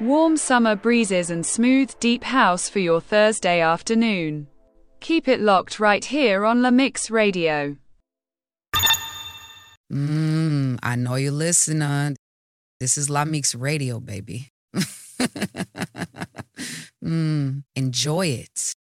Warm summer breezes and smooth, deep house for your Thursday afternoon. Keep it locked right here on La Mix Radio. I know you're listening. This is La Mix Radio, baby. Enjoy it.